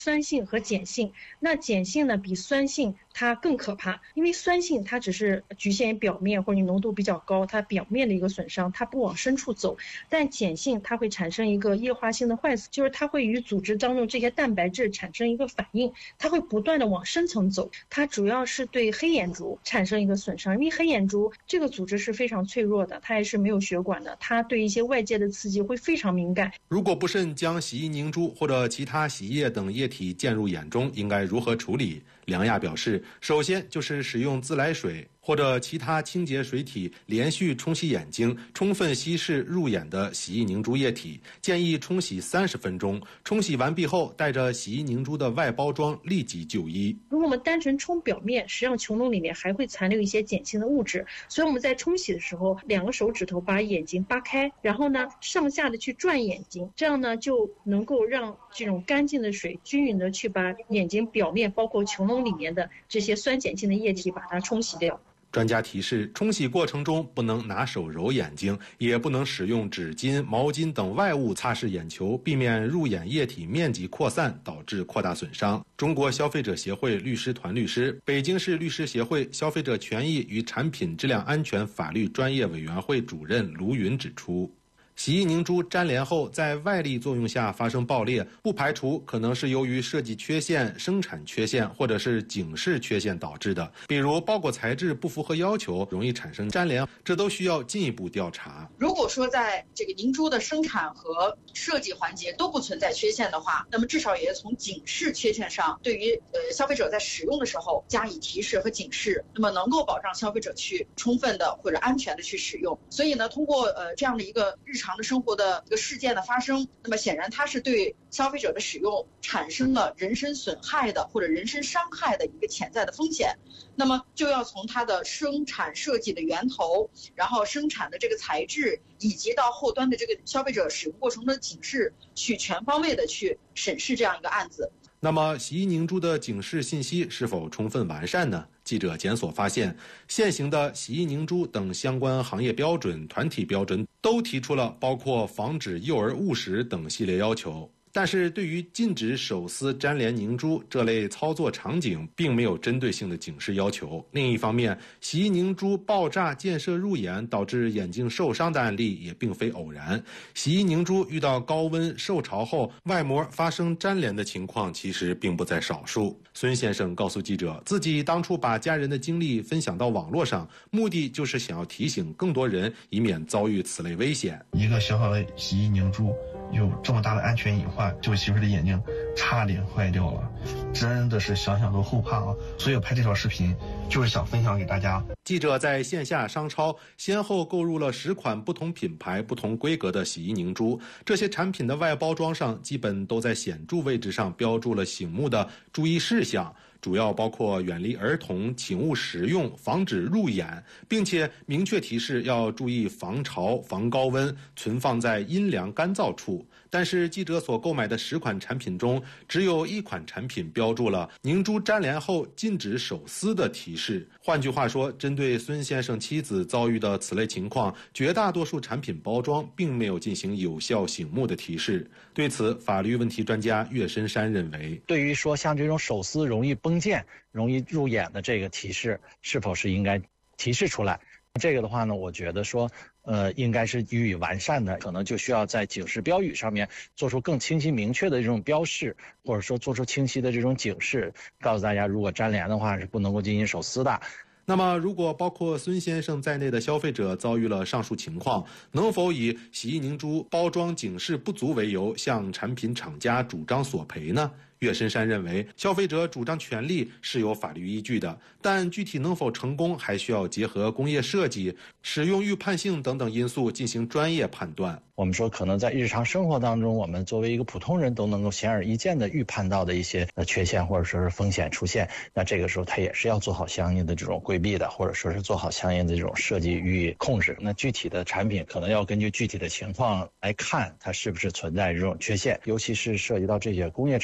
酸性和碱性。那碱性呢比酸性它更可怕，因为酸性它只是局限于表面或者你浓度比较高，它表面的一个损伤，它不往深处走。但碱性它会产生一个液化性的坏死，就是它会与组织当中这些蛋白质产生一个反应，它会不断的往深层走。它主要是对黑眼珠产生一个损伤，因为黑眼珠这个组织是非常脆弱的，它也是没有血管的，它对一些外界的刺激会非常敏感。 如果不慎将洗衣凝珠或者其他洗衣液等液体溅入眼中，应该如何处理？梁亚表示，首先就是使用自来水或者其他清洁水体连续冲洗眼睛，充分稀释入眼的洗衣凝珠液体，建议冲洗30分钟。冲洗完毕后，带着洗衣凝珠的外包装立即就医。 如果我们单纯冲表面，实际上穹窿里面还会残留一些碱性的物质，所以我们在冲洗的时候，2个手指头把眼睛扒开，然后呢上下的去转眼睛，这样呢就能够让这种干净的水均匀的去把眼睛表面包括穹窿里面的这些酸碱性的液体把它冲洗掉。 专家提示，冲洗过程中不能拿手揉眼睛，也不能使用纸巾、毛巾等外物擦拭眼球，避免入眼液体面积扩散，导致扩大损伤。中国消费者协会律师团律师、北京市律师协会消费者权益与产品质量安全法律专业委员会主任卢云指出，洗衣凝珠粘连后在外力作用下发生爆裂，不排除可能是由于设计缺陷、生产缺陷或者是警示缺陷导致的，比如包裹材质不符合要求，容易产生粘连，这都需要进一步调查。 如果说在这个凝珠的生产和设计环节都不存在缺陷的话，那么至少也从警示缺陷上，对于消费者在使用的时候加以提示和警示，那么能够保障消费者去充分的或者安全的去使用。所以呢，通过这样的一个日常的生活的一个事件的发生，那么显然它是对消费者的使用产生了人身损害的或者人身伤害的一个潜在的风险，那么就要从它的生产设计的源头，然后生产的这个材质，以及到后端的这个消费者使用过程的警示，去全方位的去审视这样一个案子。 那么洗衣凝珠的警示信息是否充分完善呢？记者检索发现，现行的洗衣凝珠等相关行业标准、团体标准都提出了包括防止幼儿误食等系列要求，但是对于禁止手撕粘连凝珠这类操作场景并没有针对性的警示要求。另一方面，洗衣凝珠爆炸溅射入眼导致眼睛受伤的案例也并非偶然。洗衣凝珠遇到高温受潮后外膜发生粘连的情况其实并不在少数。孙先生告诉记者，自己当初把家人的经历分享到网络上，目的就是想要提醒更多人，以免遭遇此类危险。 一个小小的洗衣凝珠有这么大的安全隐患，就媳妇的眼睛差点坏掉了，真的是想想都后怕啊！所以拍这条视频就是想分享给大家。 记者在线下商超先后购入了10款不同品牌、不同规格的洗衣凝珠，这些产品的外包装上基本都在显著位置上标注了醒目的注意事项，主要包括远离儿童、请勿食用、防止入眼，并且明确提示要注意防潮、防高温，存放在阴凉干燥处。但是记者所购买的10款产品中，只有1款产品标注了凝珠粘连后禁止手撕的提示。换句话说，针对孙先生妻子遭遇的此类情况，绝大多数产品包装并没有进行有效醒目的提示。对此，法律问题专家岳深山认为， 对于说像这种手撕容易崩溅、容易入眼的这个提示，是否是应该提示出来？这个的话呢，我觉得说应该是予以完善的，可能就需要在警示标语上面做出更清晰明确的这种标示，或者说做出清晰的这种警示，告诉大家如果粘连的话是不能够进行手撕的。 那么如果包括孙先生在内的消费者遭遇了上述情况，能否以洗衣凝珠包装警示不足为由向产品厂家主张索赔呢？岳深山认为，消费者主张权利是有法律依据的，但具体能否成功，还需要结合工业设计、使用预判性等等因素进行专业判断。 我们说可能在日常生活当中，我们作为一个普通人都能够显而易见的预判到的一些缺陷或者说是风险出现，那这个时候它也是要做好相应的这种规避的，或者说是做好相应的这种设计予以控制。那具体的产品可能要根据具体的情况来看它是不是存在这种缺陷，尤其是涉及到这些工业产品的话，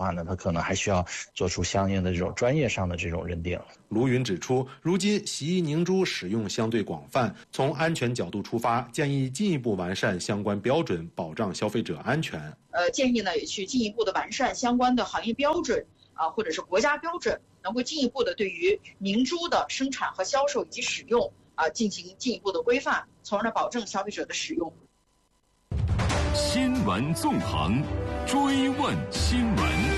话呢，他可能还需要做出相应的这种专业上的这种认定。 卢云指出，如今洗衣凝珠使用相对广泛，从安全角度出发，建议进一步完善相关标准，保障消费者安全。 建议呢也去进一步的完善相关的行业标准或者是国家标准，能够进一步的对于凝珠的生产和销售以及使用进行进一步的规范，从而呢保证消费者的使用。 新闻纵横，追问新闻。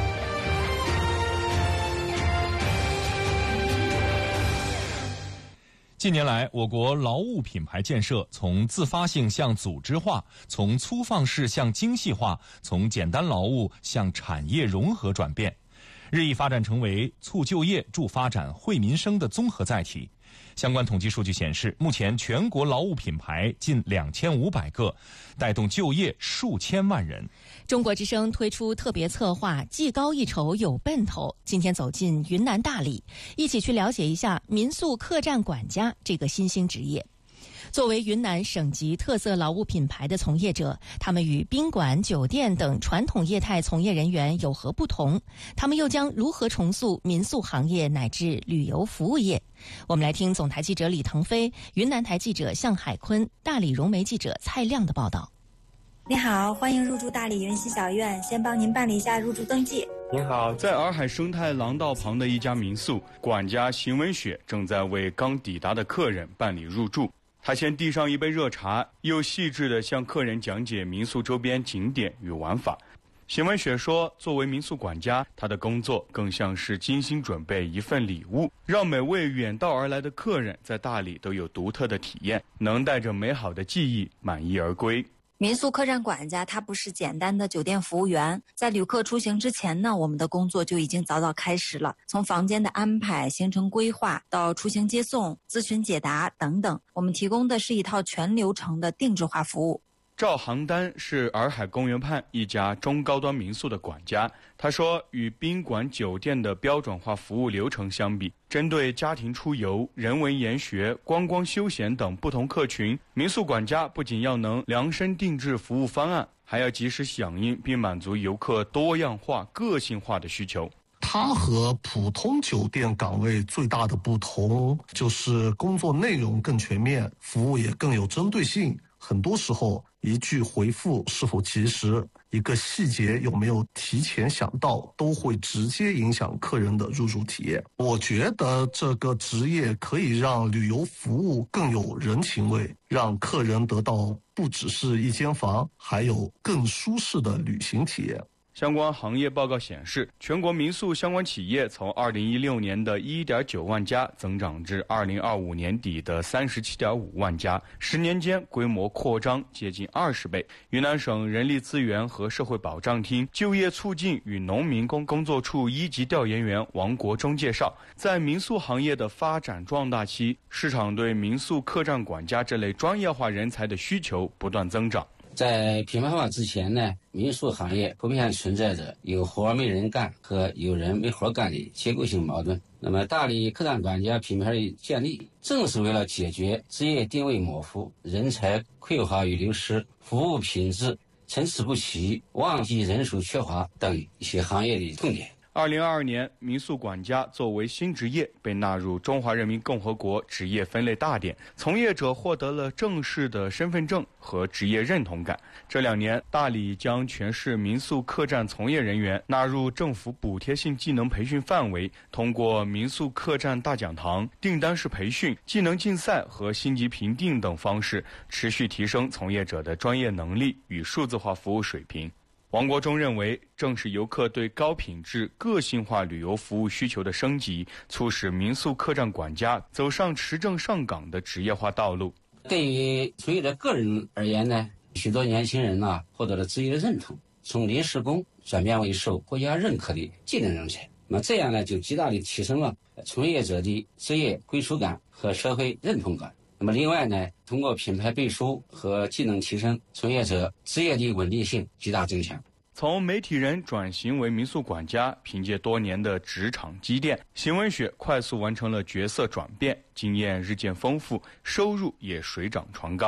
近年来，我国劳务品牌建设从自发性向组织化，从粗放式向精细化，从简单劳务向产业融合转变，日益发展成为促就业、助发展、惠民生的综合载体。相关统计数据显示，目前全国劳务品牌近2500个，带动就业数千万人。 中国之声推出特别策划“技高一筹有奔头”，今天走进云南大理，一起去了解一下民宿客栈管家这个新兴职业。作为云南省级特色劳务品牌的从业者，他们与宾馆、酒店等传统业态从业人员有何不同？他们又将如何重塑民宿行业乃至旅游服务业？我们来听总台记者李腾飞、云南台记者向海坤、大理融媒记者蔡亮的报道。 你好，欢迎入住大理云溪小院，先帮您办理一下入住登记。 您好，在洱海生态廊道旁的一家民宿，管家邢文雪正在为刚抵达的客人办理入住。他先递上一杯热茶，又细致地向客人讲解民宿周边景点与玩法。邢文雪说，作为民宿管家，他的工作更像是精心准备一份礼物，让每位远道而来的客人在大理都有独特的体验，能带着美好的记忆满意而归。 民宿客栈管家，他不是简单的酒店服务员，在旅客出行之前呢，我们的工作就已经早早开始了，从房间的安排、行程规划到出行接送、咨询解答等等，我们提供的是一套全流程的定制化服务。 赵航丹是洱海公园畔一家中高端民宿的管家。他说，与宾馆、酒店的标准化服务流程相比，针对家庭出游、人文研学、观光休闲等不同客群，民宿管家不仅要能量身定制服务方案，还要及时响应并满足游客多样化、个性化的需求。 它和普通酒店岗位最大的不同就是工作内容更全面，服务也更有针对性。很多时候，一句回复是否及时，一个细节有没有提前想到，都会直接影响客人的入住体验。我觉得这个职业可以让旅游服务更有人情味，让客人得到不只是一间房，还有更舒适的旅行体验。 相关行业报告显示，全国民宿相关企业从2016年的 1.9 万家增长至2025年底的 37.5 万家，10年间规模扩张接近20倍。云南省人力资源和社会保障厅就业促进与农民工作处一级调研员王国忠介绍，在民宿行业的发展壮大期，市场对民宿客栈管家这类专业化人才的需求不断增长。 在品牌化之前呢，民宿行业普遍存在着有活没人干和有人没活干的结构性矛盾。那么大理客栈管家品牌的建立，正是为了解决职业定位模糊、人才匮乏与流失、服务品质参差不齐、旺季人数缺乏等一些行业的痛点。 2022年，民宿管家作为新职业被纳入中华人民共和国职业分类大典，从业者获得了正式的身份证和职业认同感。这2年，大理将全市民宿客栈从业人员纳入政府补贴性技能培训范围，通过民宿客栈大讲堂、订单式培训、技能竞赛和星级评定等方式，持续提升从业者的专业能力与数字化服务水平。王国忠认为，正是游客对高品质、个性化旅游服务需求的升级，促使民宿客栈管家走上持证上岗的职业化道路。 对于从业者个人而言呢，许多年轻人获得了职业的认同，从临时工转变为受国家认可的技能人才。那么这样呢，就极大地提升了从业者的职业归属感和社会认同感。那么另外呢，通过品牌背书和技能提升，从业者职业的稳定性极大增强。 从媒体人转型为民宿管家，凭借多年的职场积淀，邢文雪快速完成了角色转变，经验日渐丰富，收入也水涨船高。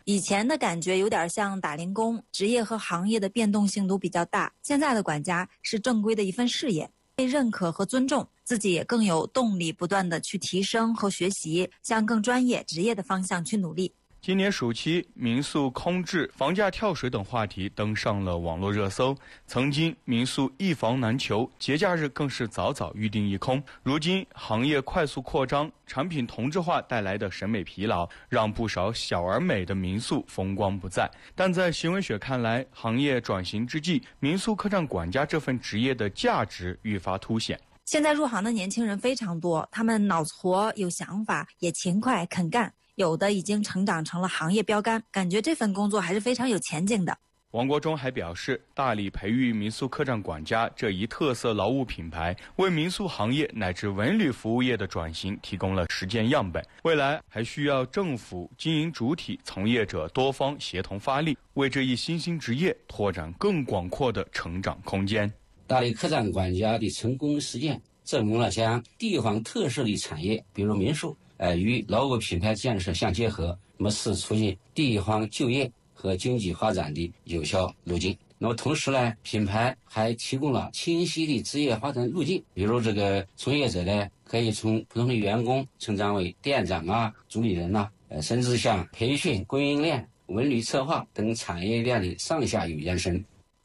以前的感觉有点像打零工，职业和行业的变动性都比较大。现在的管家是正规的一份事业，被认可和尊重，自己也更有动力不断的去提升和学习，向更专业职业的方向去努力。 今年暑期，民宿空置、房价跳水等话题登上了网络热搜。曾经民宿一房难求，节假日更是早早预订一空。如今行业快速扩张，产品同质化带来的审美疲劳，让不少小而美的民宿风光不再。但在邢文雪看来，行业转型之际，民宿客栈管家这份职业的价值愈发凸显。 现在入行的年轻人非常多，他们脑子活，有想法，也勤快肯干。有的已经成长成了行业标杆，感觉这份工作还是非常有前景的。 王国忠还表示，大力培育民宿客栈管家这一特色劳务品牌，为民宿行业乃至文旅服务业的转型提供了实践样本。未来还需要政府、经营主体、从业者多方协同发力，为这一新兴职业拓展更广阔的成长空间。 大力客栈管家的成功实践，证明了将地方特色的产业，比如民宿，与劳务品牌建设相结合，那么是促进地方就业和经济发展的有效路径。那么同时呢，品牌还提供了清晰的职业发展路径，比如这个从业者呢，可以从普通的员工成长为店长啊、主理人啊，甚至向培训、供应链、文旅策划等产业链的上下游延伸。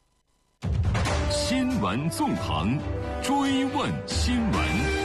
新闻纵横，追问新闻。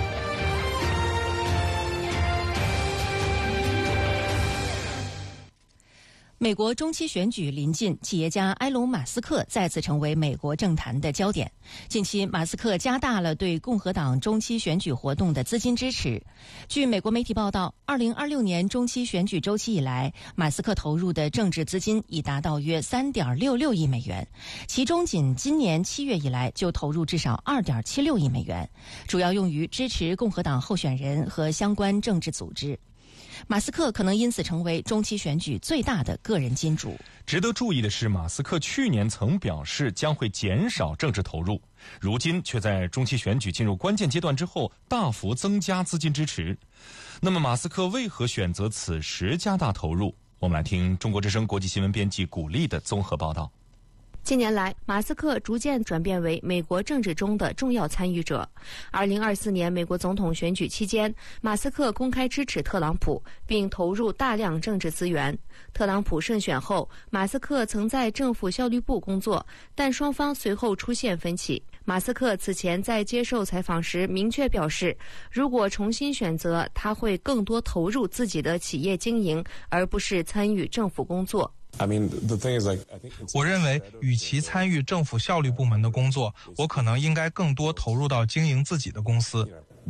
美国中期选举临近，企业家埃隆·马斯克再次成为美国政坛的焦点。近期，马斯克加大了对共和党中期选举活动的资金支持。据美国媒体报道，2026年中期选举周期以来，马斯克投入的政治资金已达到约3.66亿美元，其中仅今年7月以来就投入至少2.76亿美元，主要用于支持共和党候选人和相关政治组织。马斯克可能因此成为中期选举最大的个人金主。 值得注意的是，马斯克去年曾表示将会减少政治投入，如今却在中期选举进入关键阶段之后大幅增加资金支持。那么马斯克为何选择此时加大投入？我们来听中国之声国际新闻编辑古丽的综合报道。 近年来，马斯克逐渐转变为美国政治中的重要参与者。2024年美国总统选举期间，马斯克公开支持特朗普，并投入大量政治资源。特朗普胜选后，马斯克曾在政府效率部工作，但双方随后出现分歧。马斯克此前在接受采访时明确表示，如果重新选择，他会更多投入自己的企业经营，而不是参与政府工作。 我认为，与其参与政府效率部门的工作，我可能应该更多投入到经营自己的公司。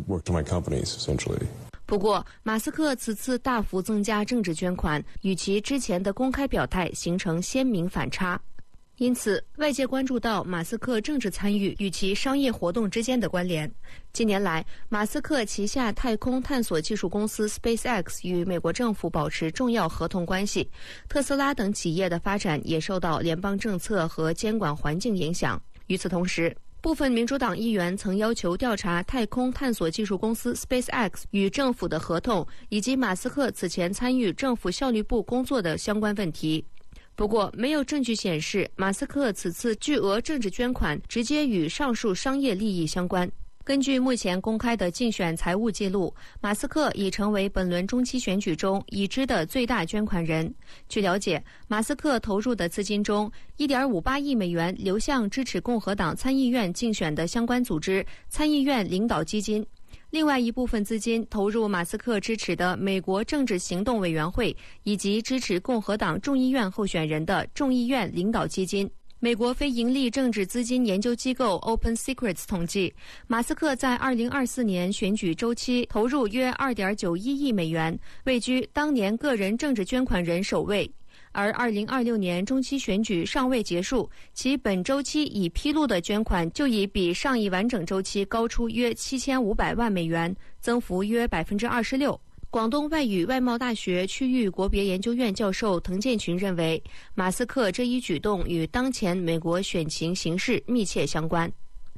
不过，马斯克此次大幅增加政治捐款，与其之前的公开表态形成鲜明反差。因此，外界关注到马斯克政治参与与其商业活动之间的关联。近年来，马斯克旗下太空探索技术公司 SpaceX 与美国政府保持重要合同关系，特斯拉等企业的发展也受到联邦政策和监管环境影响。与此同时，部分民主党议员曾要求调查太空探索技术公司 SpaceX 与政府的合同，以及马斯克此前参与政府效率部工作的相关问题。不过，没有证据显示马斯克此次巨额政治捐款直接与上述商业利益相关。根据目前公开的竞选财务记录，马斯克已成为本轮中期选举中已知的最大捐款人。据了解，马斯克投入的资金中，1.58亿美元流向支持共和党参议院竞选的相关组织参议院领导基金。另外一部分资金投入马斯克支持的美国政治行动委员会，以及支持共和党众议院候选人的众议院领导基金。美国非营利政治资金研究机构 Open Secrets 统计，马斯克在2024年选举周期投入约2.91亿美元，位居当年个人政治捐款人首位。而2026年中期选举尚未结束，其本周期已披露的捐款就已比上一完整周期高出约7500万美元，增幅约26%。广东外语外贸大学区域国别研究院教授滕建群认为，马斯克这一举动与当前美国选情形势密切相关。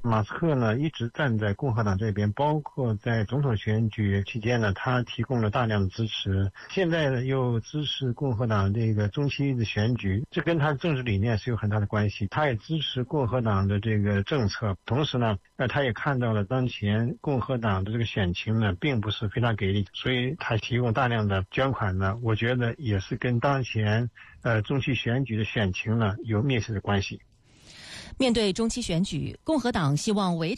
马斯克呢一直站在共和党这边，包括在总统选举期间呢，他提供了大量的支持。现在呢又支持共和党这个中期的选举，这跟他的政治理念是有很大的关系。他也支持共和党的这个政策，同时呢，他也看到了当前共和党的这个选情呢，并不是非常给力，所以他提供大量的捐款呢，我觉得也是跟当前中期选举的选情呢有密切的关系。 面对中期选举，共和党希望维持